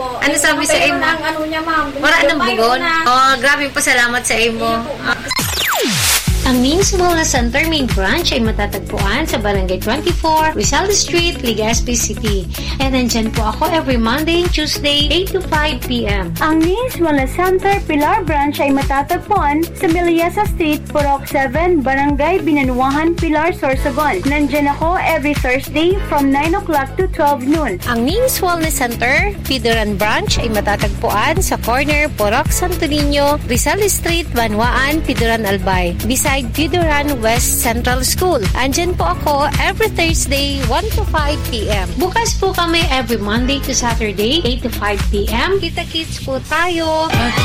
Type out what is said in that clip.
Ano sabi sa imo? Ang ano niya, ma'am. Wala nang bugon? Oh, grabe pasalamat sa imo. Ang Ning's Wellness Center main branch ay matatagpuan sa Barangay 24, Rizal Street, Legazpi City. And nandyan po ako every Monday and Tuesday, 8 to 5 p.m. Ang Ning's Wellness Center Pilar branch ay matatagpuan sa Miliasa Street, Purok 7, Barangay Binanuahan, Pilar, Sorsogon. Nandyan ako every Thursday from 9 o'clock to 12 noon. Ang Ning's Wellness Center, Pidoran branch ay matatagpuan sa corner Purok Santo Niño, Rizal Street, Banwaan, Pidoran Albay. Beside Pidoran West Central School. Andyan po ako every Thursday, 1 to 5 p.m. Bukas po kami every Monday to Saturday, 8 to 5 p.m. Kita-kits po tayo. Okay.